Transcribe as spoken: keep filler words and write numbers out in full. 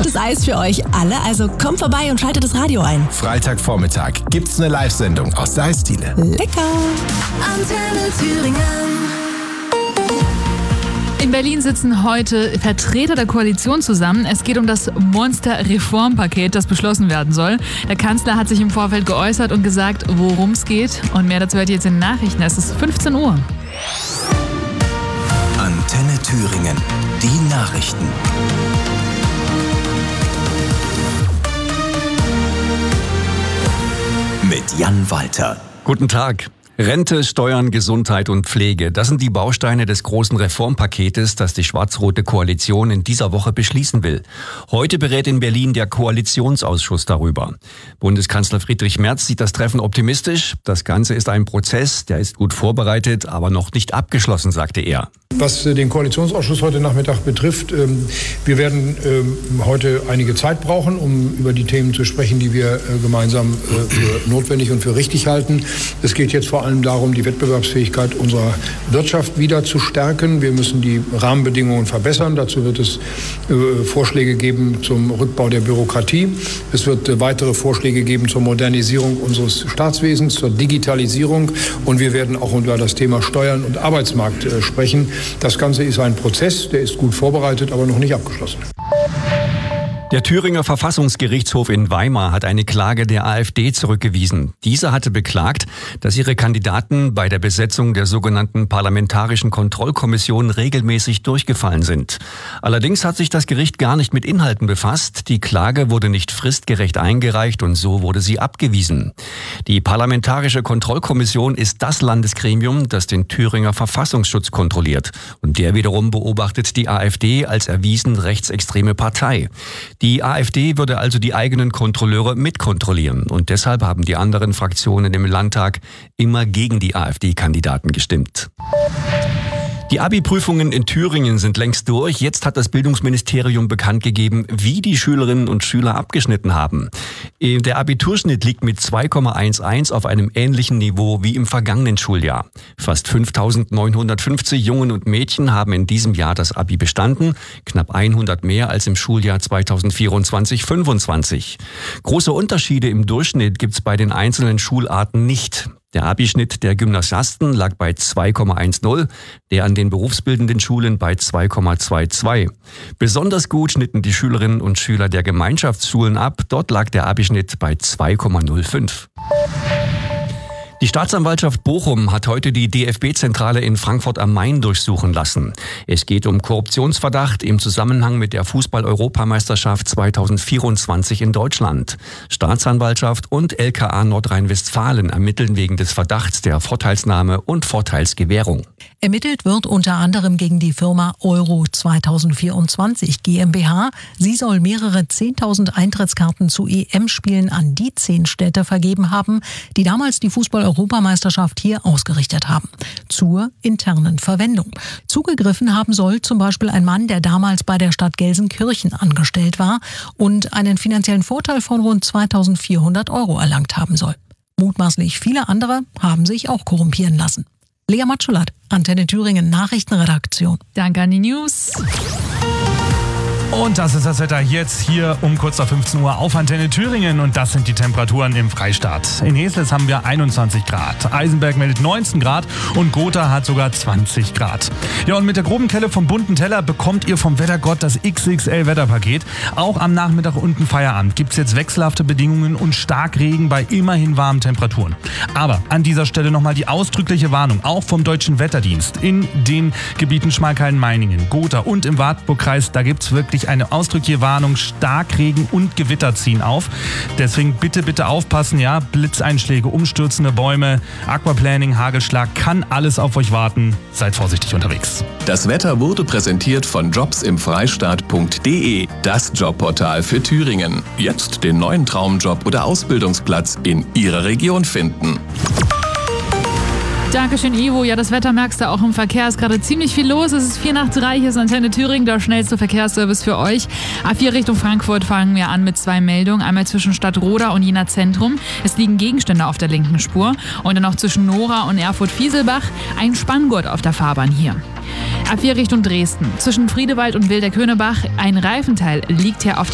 hartes Eis für euch alle, also kommt vorbei und schaltet das Radio ein. Freitagvormittag gibt's eine Live-Sendung aus der Eisdiele. Lecker! Antenne Thüringen. In Berlin sitzen heute Vertreter der Koalition zusammen. Es geht um das Monster-Reformpaket, das beschlossen werden soll. Der Kanzler hat sich im Vorfeld geäußert und gesagt, worum es geht. Und mehr dazu hört ihr jetzt in den Nachrichten. Es ist fünfzehn Uhr. Antenne Thüringen. Die Nachrichten. Mit Jan Walter. Guten Tag. Rente, Steuern, Gesundheit und Pflege. Das sind die Bausteine des großen Reformpaketes, das die schwarz-rote Koalition in dieser Woche beschließen will. Heute berät in Berlin der Koalitionsausschuss darüber. Bundeskanzler Friedrich Merz sieht das Treffen optimistisch. Das Ganze ist ein Prozess, der ist gut vorbereitet, aber noch nicht abgeschlossen, sagte er. Was den Koalitionsausschuss heute Nachmittag betrifft, wir werden heute einige Zeit brauchen, um über die Themen zu sprechen, die wir gemeinsam für notwendig und für richtig halten. Es geht jetzt vor allem darum, die Wettbewerbsfähigkeit unserer Wirtschaft wieder zu stärken. Wir müssen die Rahmenbedingungen verbessern. Dazu wird es Vorschläge geben zum Rückbau der Bürokratie. Es wird weitere Vorschläge geben zur Modernisierung unseres Staatswesens, zur Digitalisierung. Und wir werden auch über das Thema Steuern und Arbeitsmarkt sprechen. Das Ganze ist ein Prozess, der ist gut vorbereitet, aber noch nicht abgeschlossen. Der Thüringer Verfassungsgerichtshof in Weimar hat eine Klage der AfD zurückgewiesen. Diese hatte beklagt, dass ihre Kandidaten bei der Besetzung der sogenannten Parlamentarischen Kontrollkommission regelmäßig durchgefallen sind. Allerdings hat sich das Gericht gar nicht mit Inhalten befasst. Die Klage wurde nicht fristgerecht eingereicht und so wurde sie abgewiesen. Die Parlamentarische Kontrollkommission ist das Landesgremium, das den Thüringer Verfassungsschutz kontrolliert. Und der wiederum beobachtet die AfD als erwiesen rechtsextreme Partei. Die AfD würde also die eigenen Kontrolleure mitkontrollieren und deshalb haben die anderen Fraktionen im Landtag immer gegen die AfD-Kandidaten gestimmt. Die Abi-Prüfungen in Thüringen sind längst durch. Jetzt hat das Bildungsministerium bekannt gegeben, wie die Schülerinnen und Schüler abgeschnitten haben. Der Abiturschnitt liegt mit zwei Komma elf auf einem ähnlichen Niveau wie im vergangenen Schuljahr. Fast fünftausendneunhundertfünfzig Jungen und Mädchen haben in diesem Jahr das Abi bestanden, knapp hundert mehr als im Schuljahr zweitausendvierundzwanzig fünfundzwanzig. Große Unterschiede im Durchschnitt gibt's bei den einzelnen Schularten nicht. Der Abischnitt der Gymnasiasten lag bei zwei Komma zehn, der an den berufsbildenden Schulen bei zwei Komma zweiundzwanzig. Besonders gut schnitten die Schülerinnen und Schüler der Gemeinschaftsschulen ab. Dort lag der Abischnitt bei zwei Komma null fünf. Die Staatsanwaltschaft Bochum hat heute die D F B-Zentrale in Frankfurt am Main durchsuchen lassen. Es geht um Korruptionsverdacht im Zusammenhang mit der Fußball-Europameisterschaft zweitausendvierundzwanzig in Deutschland. Staatsanwaltschaft und L K A Nordrhein-Westfalen ermitteln wegen des Verdachts der Vorteilsnahme und Vorteilsgewährung. Ermittelt wird unter anderem gegen die Firma Euro zweitausendvierundzwanzig GmbH. Sie soll mehrere zehntausend Eintrittskarten zu E M-Spielen an die zehn Städte vergeben haben, die damals die Fußball-Europameisterschaft hier ausgerichtet haben. Zur internen Verwendung. Zugegriffen haben soll zum Beispiel ein Mann, der damals bei der Stadt Gelsenkirchen angestellt war und einen finanziellen Vorteil von rund zweitausendvierhundert Euro erlangt haben soll. Mutmaßlich viele andere haben sich auch korrumpieren lassen. Lea Matschulat, Antenne Thüringen Nachrichtenredaktion. Danke an die News. Und das ist das Wetter jetzt hier um kurz nach fünfzehn Uhr auf Antenne Thüringen und das sind die Temperaturen im Freistaat. In Heßles haben wir einundzwanzig Grad, Eisenberg meldet neunzehn Grad und Gotha hat sogar zwanzig Grad. Ja, und mit der groben Kelle vom bunten Teller bekommt ihr vom Wettergott das X X L-Wetterpaket. Auch am Nachmittag und im Feierabend gibt es jetzt wechselhafte Bedingungen und Starkregen bei immerhin warmen Temperaturen. Aber an dieser Stelle nochmal die ausdrückliche Warnung, auch vom Deutschen Wetterdienst. In den Gebieten Schmalkalden-Meiningen, Gotha und im Wartburgkreis, da gibt es wirklich eine ausdrückliche Warnung, Starkregen und Gewitter ziehen auf. Deswegen bitte, bitte aufpassen, ja, Blitzeinschläge, umstürzende Bäume, Aquaplaning, Hagelschlag, kann alles auf euch warten. Seid vorsichtig unterwegs. Das Wetter wurde präsentiert von jobs im freistaat punkt de, das Jobportal für Thüringen. Jetzt den neuen Traumjob oder Ausbildungsplatz in Ihrer Region finden. Dankeschön, Ivo. Ja, das Wetter merkst du auch im Verkehr. Es ist gerade ziemlich viel los. Es ist vier nach drei. Hier ist Antenne Thüringen, der schnellste Verkehrsservice für euch. A vier Richtung Frankfurt fangen wir an mit zwei Meldungen. Einmal zwischen Stadtroda und Jena Zentrum. Es liegen Gegenstände auf der linken Spur. Und dann noch zwischen Nora und Erfurt-Fieselbach ein Spanngurt auf der Fahrbahn hier. A vier Richtung Dresden. Zwischen Friedewald und Wilderkönerbach ein Reifenteil liegt hier auf